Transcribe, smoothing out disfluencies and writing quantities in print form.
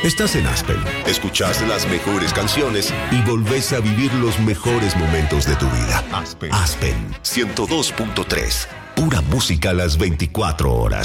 Estás en Aspen, escuchás las mejores canciones y volvés a vivir los mejores momentos de tu vida. Aspen 102.3, pura música a las 24 horas.